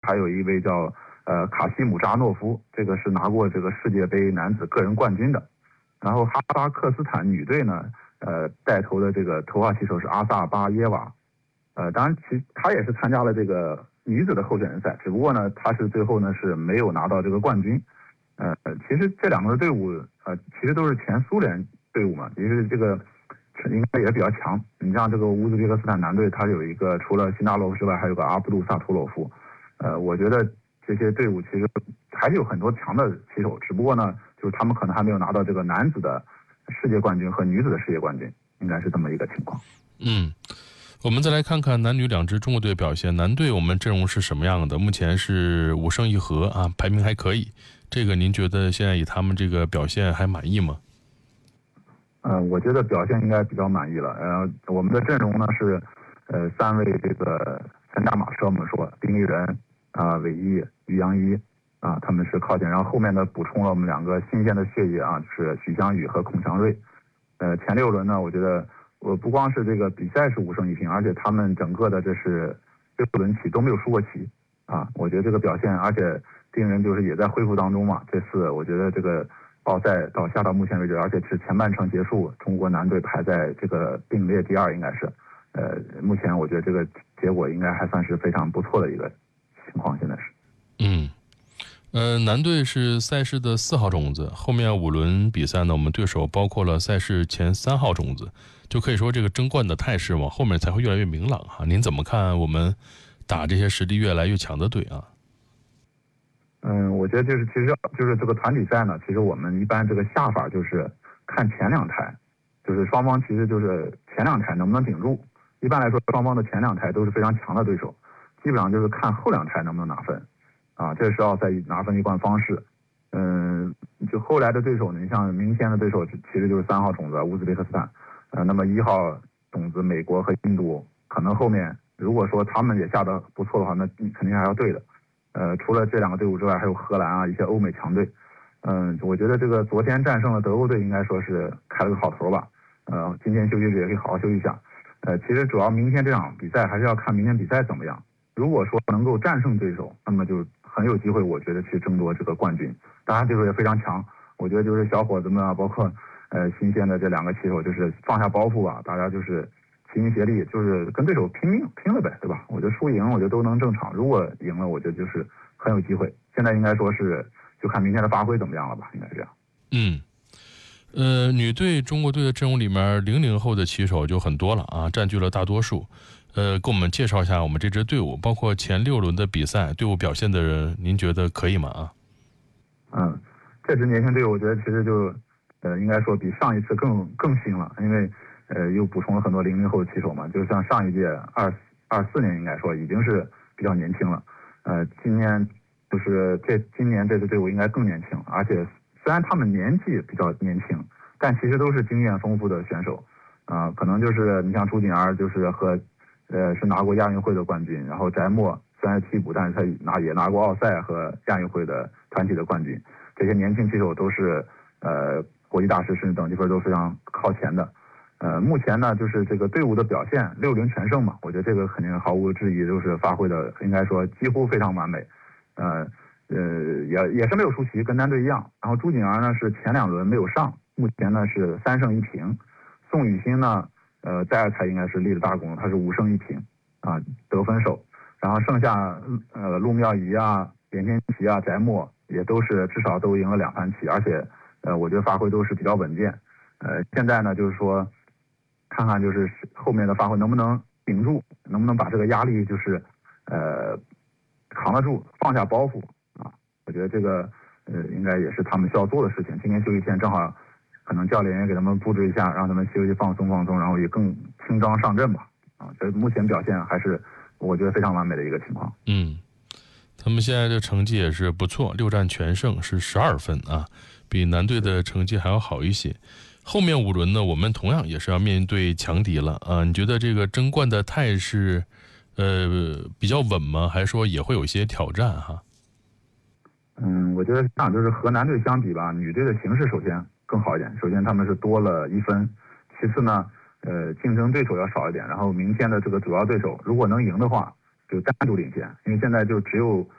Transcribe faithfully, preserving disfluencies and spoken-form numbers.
还有一位叫呃卡西姆扎诺夫，这个是拿过这个世界杯男子个人冠军的。然后哈萨克斯坦女队呢，呃带头的这个头号旗手是阿萨巴耶娃，呃当然其她也是参加了这个女子的候选人赛，只不过呢她是最后呢是没有拿到这个冠军。呃其实这两个队伍呃其实都是前苏联队伍嘛，其实这个应该也比较强。你像这个乌兹别克斯坦男队，他有一个除了辛达洛夫之外，还有个阿布杜萨图罗夫。呃，我觉得这些队伍其实还是有很多强的棋手，只不过呢，就是他们可能还没有拿到这个男子的世界冠军和女子的世界冠军，应该是这么一个情况。 嗯，我们再来看看男女两支中国队表现。男队我们阵容是什么样的？目前是五胜一和啊，排名还可以。这个您觉得现在以他们这个表现还满意吗？ 呃，我觉得表现应该比较满意了。呃，我们的阵容呢是，呃，三位这个三驾马车，我们说丁立人啊、韦毅、于洋一啊，他们是靠前，然后后面呢补充了我们两个新鲜的血液啊，就是许翔宇和孔祥瑞。呃，前六轮呢，我觉得我不光是这个比赛是五胜一平，而且他们整个的这是六轮起都没有输过棋啊，我觉得这个表现，而且丁人就是也在恢复当中嘛，这次我觉得这个。奥赛到下到目前为止，而且是前半程结束，中国男队排在这个并列第二，应该是，呃，目前我觉得这个结果应该还算是非常不错的一个情况，现在是。 嗯，呃，男队是赛事的四号种子，后面五轮比赛呢，我们对手包括了赛事前三号种子，就可以说这个争冠的态势往后面才会越来越明朗哈。您怎么看我们打这些实力越来越强的队啊？ 嗯，我觉得就是其实就是这个团体赛呢，其实我们一般这个下法就是看前两台，就是双方其实就是前两台能不能顶住。一般来说，双方的前两台都是非常强的对手，基本上就是看后两台能不能拿分，啊，这是奥赛拿分一贯方式。嗯，就后来的对手呢，你像明天的对手其实就是三号种子乌兹别克斯坦，呃，那么一号种子美国和印度，可能后面如果说他们也下得不错的话，那肯定还要对的。呃，除了这两个队伍之外，还有荷兰啊，一些欧美强队。嗯，我觉得这个昨天战胜了德国队，应该说是开了个好头吧。呃，今天休息日也可以好好休息一下。呃，其实主要明天这场比赛还是要看明天比赛怎么样。如果说能够战胜对手，那么就很有机会，我觉得去争夺这个冠军。当然，对手也非常强。我觉得就是小伙子们啊，包括呃新鲜的这两个棋手，就是放下包袱吧，大家就是。齐心协力，就是跟对手拼命拼了呗，对吧？我觉得输赢，我觉得都能正常。如果赢了，我觉得就是很有机会。现在应该说是就看明天的发挥怎么样了吧，应该是这样。 嗯，呃，女队中国队的阵容里面，零零后的棋手就很多了啊，占据了大多数。呃，给我们介绍一下我们这支队伍，包括前六轮的比赛队伍表现的人，您觉得可以吗？啊？ 嗯，这支年轻队伍，我觉得其实就呃，应该说比上一次更更新了，因为。呃，又补充了很多零零后的棋手嘛，就像上一届二二四年，应该说已经是比较年轻了。呃，今年就是这今年这支队伍应该更年轻，而且虽然他们年纪比较年轻，但其实都是经验丰富的选手。啊、呃，可能就是你像朱瑾儿，就是和呃是拿过亚运会的冠军，然后翟墨虽然是替补，但是他拿也拿过奥赛和亚运会的团体的冠军。这些年轻棋手都是呃国际大师，甚至等级分都非常靠前的。呃，目前呢，就是这个队伍的表现六轮全胜嘛，我觉得这个肯定毫无质疑，就是发挥的应该说几乎非常完美。呃呃，也也是没有输棋，跟男队一样。然后朱瑾儿呢是前两轮没有上，目前呢是三胜一平。宋雨欣呢，呃，在二才应该是立了大功，他是五胜一平啊，得分手。然后剩下呃陆妙怡啊、连天琪啊、翟墨也都是至少都赢了两盘棋，而且呃，我觉得发挥都是比较稳健。呃，现在呢就是说。看看就是后面的发挥能不能顶住，能不能把这个压力就是呃扛得住，放下包袱啊！我觉得这个呃应该也是他们需要做的事情。今天休息天正好，可能教练也给他们布置一下，让他们休息放松放松，然后也更轻装上阵吧。啊，这目前表现还是我觉得非常完美的一个情况。 嗯，他们现在的成绩也是不错，六战全胜是十二分啊，比男队的成绩还要好一些。后面五轮呢，我们同样也是要面对强敌了啊！你觉得这个争冠的态势，呃，比较稳吗？还是说也会有一些挑战哈？ 嗯，我觉得这样就是和男队相比吧，女队的形势首先更好一点。首先他们是多了一分，其次呢，呃，竞争对手要少一点。然后明天的这个主要对手如果能赢的话，就单独领先，因为现在就只有